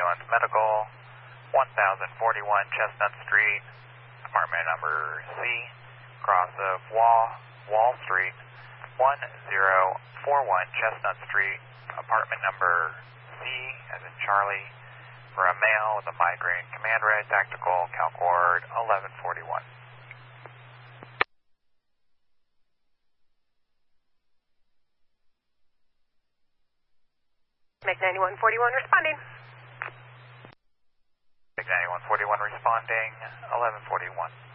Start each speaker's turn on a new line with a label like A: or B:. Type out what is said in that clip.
A: Ambulance Medical, 1041 Chestnut Street, apartment number C, cross of Wall Street, 1041 Chestnut Street, apartment number C, as in Charlie, for a male with a migraine. Command red, tactical, CalCord 1141.
B: Make 9141 responding.
A: Make 9141 responding, 1141.